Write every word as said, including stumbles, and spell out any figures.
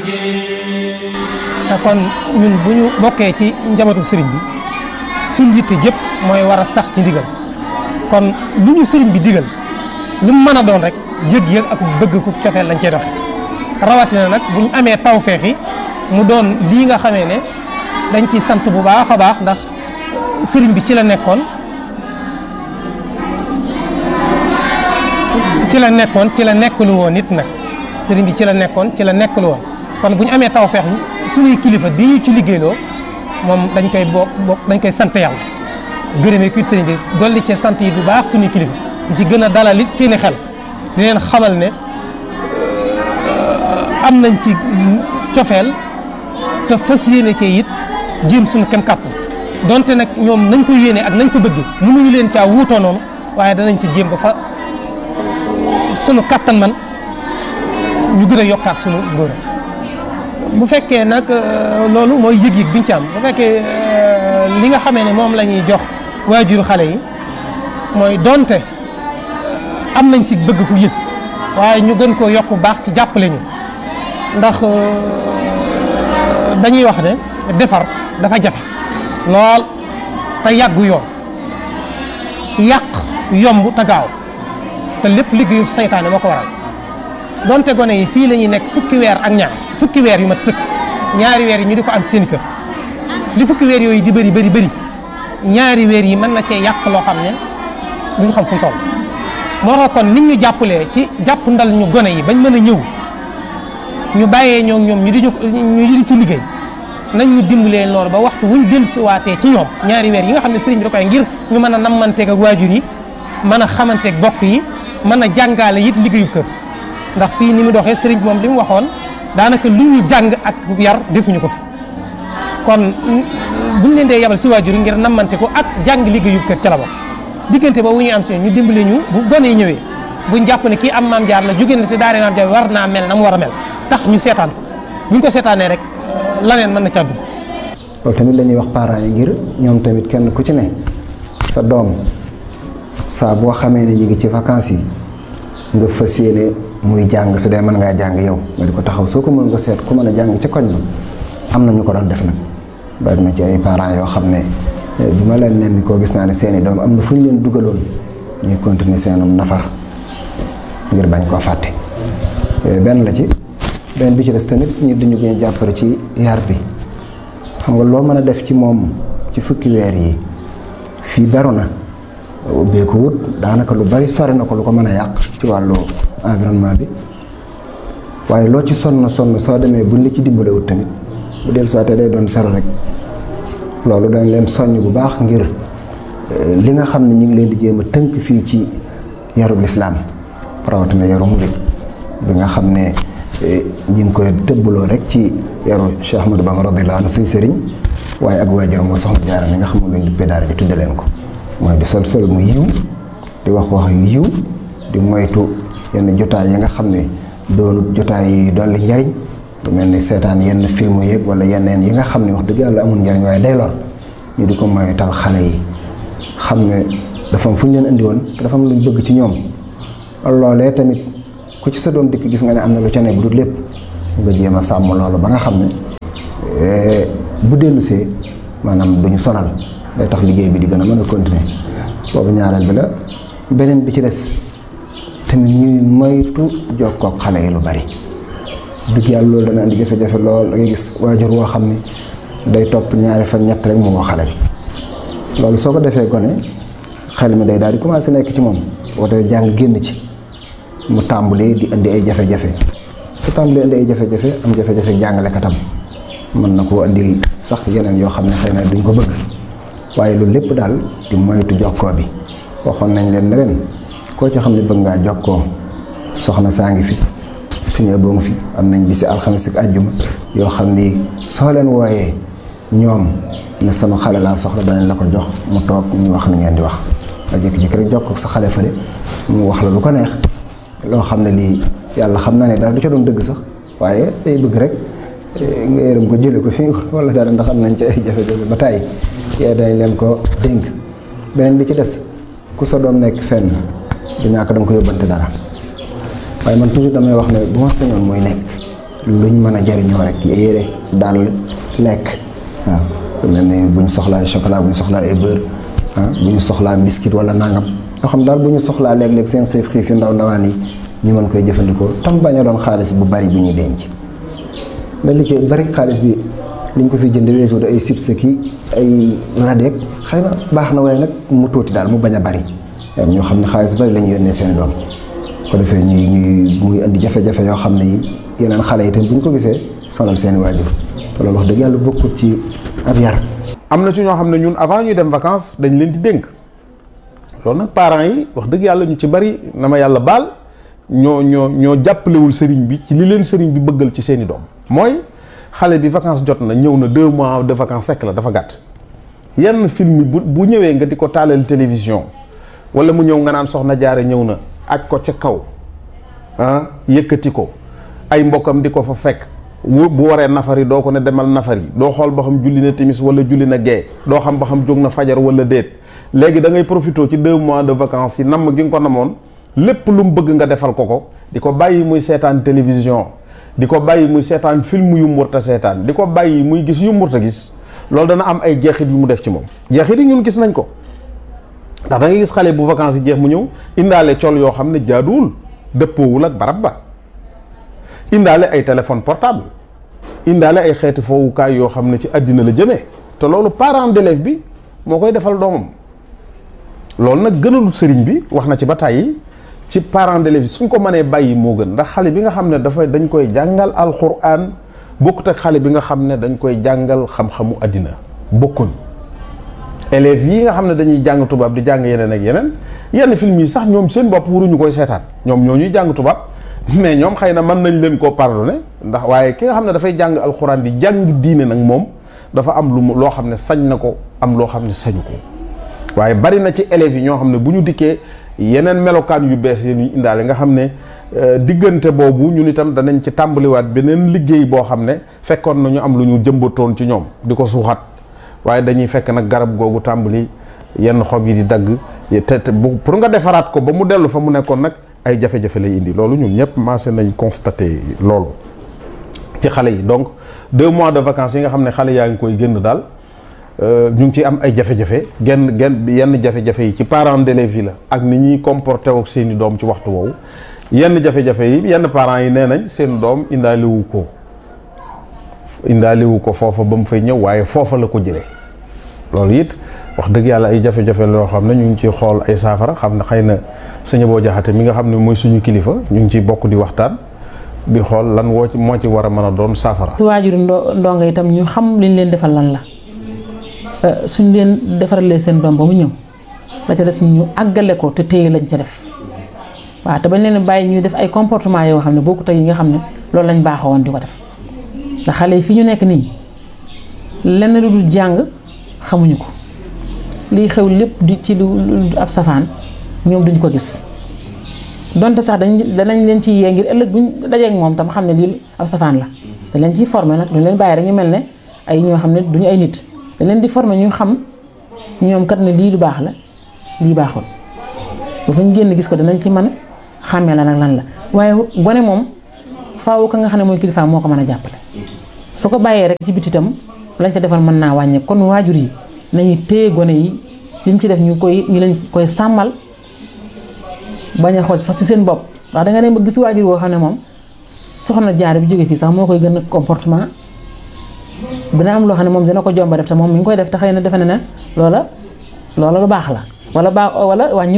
te kon ñun bu ñu bokkee ci njabootu sëriñ bi suñ yitte jëpp mooy war a sax ci ndigal kon lu ñu sëriñ bi digal lu mu mën a doon rek yëg-yëg ak bëgg ku cofeel lañ cee doxe rawatina nag bu ñu amee tawfeex yi mu doon lii nga xamee ne dañ ci sant bu baax a baax ndax sëriñ bi ci la nekkoon ci la nekkoon ci la nekkalu woon nit nag sëriñ bi ci la nekkoon ci la nekkalu woon kon bu ñu amee tawfeex suñuy kilifa di ñu ci liggéeyloo moom dañ koy bokk bokk dañ koy sant yàlla gërëmee kuy sëriñ bi dolli ci sant yi bu baax suñuy kilifa di ci gën a dalal it seeni xel di leen xamal ne am nañ ci cofeel te fas yéene cee it jéem suñu kem kàttan donte nag ñoom nañ ko yéene ak nañ ko bëgg mënuñu leen caa wuutoo noonu waaye danañ ci jéem ba fa sunu kàttan man ñu gën a yokkaat sunu ngóor bu fekkee nag loolu mooy yëg-yëg biñ ci am bu fekkee li nga xamee ne moom la ñuy jox waajuru xale yi mooy donte am nañ ci bëgg ku yëg waaye ñu gën koo yokk baax ci jàppale ñu ndax dañuy wax ne defar dafa jafe lool te yàggu yoon yàq yomb te gaaw te lépp liggéeyu saytaane moo ko waral donte gone yi fii la ñuy nekk fukki weer ak ñaar fukki weer yu mat sëkk ñaari weer yi ñu di ko am seen kër li fukki weer yooyu di bëri bëri bëri ñaari weer yi mën na cee yàq loo xam ne duñ xam fu mu toll moo tax kon nit ñu jàppalee ci jàpp ndal ñu gone yi bañ mën a ñëw ñu bàyyee ñoo ñoom ñu di ñu di ci liggéey nañ ñu dimbalee noonu ba waxtu wuñ dellusiwaatee ci ñoom ñaari weer yi nga xam ne sëriñ bi da koy ngir ñu mën a nammanteeg ak waajur yi mën a xamanteeg bokk yi mën a jàngaale it liggéeyu kër ndax fii ni mu doxee sëriñ bi moom li mu waxoon daanaka lu ñu jàng ak yar defuñu ko fi kon buñ leen dee yabal ci waajur yi ngir nammante ko ak jàng liggéeyu kër ca la bokk diggante boobu ñuy am si ñu dimbale ñu bu gone yi ñëwee buñ jàpp ne kii am maam jaar la jóge na te daare maam jaar war naa mel na mu war a mel tax ñu seetaan ko buñ ko seetaanee rek laneen mën na ca dugg. loolu tamit la ñuy wax parents yi ngir ñoom tamit kenn ku ci ne sa doom saa boo xamee ne ñu ngi ci vacances yi nga fas yéene muy jàng su dee mën ngaa jàng yow nga di ko taxaw soo ko mën nga seet ku mën a jàng ca koñ ba am na ñu ko doon def nag bari na ci ay parents yoo xam ne bi ma leen nemmi koo gis naa ne seeni doom am na fu ñu leen dugaloon ñuy continuer seenum nafar ngir bañ koo fàtte benn la ci benn bi ci des tamit ñu dañu gën jàppale ci yar bi xam nga loo mën a def ci moom ci fukki weer yi fii beru na ubbee ko wut daanaka lu bari sori na ko lu ko mën a yàq ci wàllu environnement bi waaye loo ci sonn sonn soo demee buñ la ci dimbale wut tamit bu del soité day doon sero rek loolu dañ leen soññ bu baax ngir li nga xam ne ñu ngi leen di jéem a tënk fii ci yarub lislaam rawatina yaru murid bi nga xam ne ñu ngi koy tëbbaloo rek ci yaru Cheikh Ahmadou Bamba radiyallahu anhu suñ sëriñ waaye ak waajuram moo soxna Jaara mi nga xam ne luñ duppee daara ji tudde leen ko mooy di sol sol mu yiw di wax wax yu yiw di moytu yenn jotaay yi nga xam ne doonut jotaay yi dolli njariñ lu mel ni seetaan yenn film yeeg wala yeneen yi nga xam ne wax dëgg yàlla amul njariñ waaye day lor ñu di ko moytal xale yi xam ne dafa am fu ñu leen indi woon te dafa am luñ bëgg ci ñoom loolee tamit ku ci sa doom dikk gis nga ne am na lu ca ne bu dul lépp nga jéem a sàmm loolu ba nga xam ne bu dellusee maanaam duñu sonal day tax liggéey bi di gën a mën a continuer boobu ñaareel bi la beneen bi ci des tamit ñuy moytu jokkoo ak xale yi lu bari dëgg yàlla loolu dana indi jafe-jafe lool da ngay gis waajur woo xam ne day topp ñaari fan ñett rek mu woo xale bi loolu soo ko defee gone xel mi day daal di commencé nekk ci moom woote jàng génn ci mu tàmbalee di indi ay jafe-jafe su tàmbalee indi ay jafe-jafe am jafe-jafe jàngalekatam mën na koo indil sax yeneen yoo xam ne xëy na duñ ko bëgg waaye loolu lépp daal di moytu jokkoo bi waxoon nañ leen ne leen koo ci xam ne bëgg ngaa jokkoo soxna saa ngi fi suñu boo ngi fi am nañ bisi alxames ak àjjuma yoo xam ni soo leen wooyee ñoom ne sama xale laa soxla danañ la ko jox mu toog ñu wax ni ngeen di wax nga jékki-jékki rek jokkoo ak sa xale fële mu wax la lu ko neex loo xam ne lii yàlla xam na ne daal du ca doon dëgg sax waaye day bëgg rek nga yërëm ko jële ko fii wala dara ndax am nañ ci ay jafe-jafe ba tàyyi yee dañ leen ko dénk beneen bi ci des ku sa doom nekk fenn du ñàkk da nga ko yóbbante dara waaye man toujours damay wax ne bu ma sañoon mooy nekk luñ mën a jariñoo rek yére dàll lekk waaw lu mel ne bu ñu soxlaa chocolat bu ñu soxlaa ay beurre ah bu ñu soxlaa biscuit wala nangam yoo xam daal bu ñu soxlaa léeg-léeg seen xiif xiif yu ndaw ndawaan yi ñu mën koy jëfandikoo tam bañ a doon xaalis bu bari bu ñuy denc mais li ci bari xaalis bi liñ ko fi jënd weesu ay chips ki ay radeek xëy na baax na waaye nag mu tuuti daal mu bañ a bari ñoo xam ne xaalis bari la ñu yónnee seen doom ko defee ñuy ñuy muy indi jafe-jafe yoo xam ne yi yeneen xale yi tamit bu ñu ko gisee sonal seen i waajur te loolu wax dëgg yàlla bokkut ci ab yar. am na ci ñoo xam ne ñun avant ñuy dem vacances dañ leen di dénk loolu nag parents yi wax dëgg yàlla ñu ci bari na ma yàlla baal ñoo ñoo ñoo jàppalewul sëriñ bi ci li leen sëriñ bi bëggal ci seen i doom mooy xale bi vacances jot na ñëw na deux mois de vacances sekk la dafa gàtt yenn film bu bu ñëwee nga di ko taalal télévision wala mu ñëw nga naan soxna jaare ñëw na aj ko ca kaw ah yëkkati ko ay mbokkam di ko fa fekk bu waree nafari doo ko ne demal nafari doo xool ba xam julli na timis wala julli na gee doo xam ba xam jóg na fajar wala déet léegi da ngay profité ci deux mois de vacances yi namm gi nga ko namoon lépp lu mu bëgg nga defal ko ko di ko bàyyi muy seetaan télévision di ko bàyyi muy seetaan film yu murta seetaan di ko bàyyi muy gis yu murta gis loolu dana am ay jeexit yu mu def ci moom jeexit yi ñun gis nañ ko ndax da ngay gis xale bu vacances yi jeex mu ñëw indaale col yoo xam ne jaaduwul dëppoowul ak barab ba indaale ay téléphone portable indaale ay xeeti foowukaay yoo xam ne ci àddina la jëmee te loolu parent d'élève bi moo koy defal doomam loolu nag gënalu sëriñ bi wax na ci ba tàyyi ci parent d'élève bi suñ ko mënee bàyyi moo gën ndax xale bi nga xam ne dafa dañ koy jàngal alxuraan bokkut ak xale bi nga xam ne dañ koy jàngal xam-xamu àddina bokkuñ élèves yi nga xam ne dañuy jàng tubaab di jàng yeneen ak yeneen yenn film yi sax ñoom seen bopp waruñu koy seetaan ñoom ñoo ñuy jàng tubaab mais ñoom xëy na mën nañ leen koo pardonné ndax waaye ki nga xam ne dafay jàng alxuraan di jàng diine nag moom dafa am lu mu loo xam ne sañ na ko am loo xam ne sañu ko waaye bari na ci élèves yi ñoo xam ne bu ñu dikkee yeneen melokaan yu bees yi ñu indaale nga xam ne diggante boobu ñun itam danañ ci tàmbaliwaat beneen liggéey boo xam ne fekkoon na ñu am lu ñu jëmbatoon ci ñoom di ko suuxat waaye dañuy fekk nag garab googu tàmbali yenn xob yi di dagg te te pour nga defaraat ko ba mu dellu fa mu nekkoon nag ay jafe-jafe lay indi loolu ñun ñëpp commencé nañ constaté loolu ci xale yi donc deux mois de vacances yi nga xam ne xale yaa ngi koy génn daal ñu ngi ciy am ay jafe-jafe genn genn yenn jafe-jafe yi ci parents d'élèves yi la ak ni ñuy comporté ak seeni doom ci waxtu woowu yenn jafe-jafe yi yenn parents yi nee nañ seen doom indaalewu ko indaalewu ko foofa ba mu fay ñëw waaye foofa la ko jëlee loolu it wax dëgg yàlla ay jafe-jafe loo xam ne ñu ngi ciy xool ay saafara xam ne xëy na sëñ boo jaxate mi nga xam ne mooy suñu kilifa ñu ngi ciy bokk di waxtaan di xool lan woo ci moo ci war a mën a doon saafara. su waajuru ndongo itam ñu xam liñ leen defal lan la suñ leen defaralee seen doom ba mu ñëw la ca des ñu àggale ko te téye lañ ca def waaw te bañ leen bàyyi ñuy def ay comportement yoo xam ne bokkut ak yi nga xam ne loolu lañ baaxoo woon di ko def ndax xale yi fi ñu nekk nii lenn lu dul jàng xamuñu ko liy xew lépp di ci lu ab safaan ñoom duñ ko gis donte sax dañ danañ leen ci yee ngir ëllëg buñ dajeek moom tam xam ne lii ab safaan la dañ leen ciy formé nag duñ leen bàyyi rek ñu mel ne ay ñoo xam ne duñu ay nit dañ leen di formé ñu xam ñoom kat ne lii lu baax la lii baaxul ba fa ñu génn gis ko danañ ci mën a xàmmee la nag lan la waaye gone moom faaw ka nga xam ne mooy kilifa moo ko mën a jàppale su ko bàyyee rek ci biti itam lañ ca defal mën naa wàññe kon waajur yi nañu téye gone yi liñ ci def ñu koy ñu leen koy sàmmal bañ a xool sax ci seen bopp ndax da nga dem ba gis waajur woo xam ne moom soxna jaar bi jógee fii sax moo koy gën a comportement dina am loo xam ne moom dina ko jomba def te moom mi ngi koy def te xëy na defe na ne loola loola lu baax la wala baax wala wàññi